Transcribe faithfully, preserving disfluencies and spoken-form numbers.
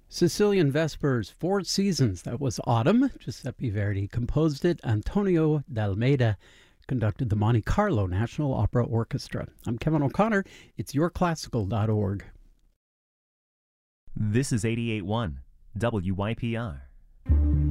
Sicilian Vespers, Four Seasons. That was Autumn. Giuseppe Verdi composed it. Antonio D'Almeida conducted the Monte Carlo National Opera Orchestra. I'm Kevin O'Connor. It's your classical dot org. This is eighty-eight point one W Y P R.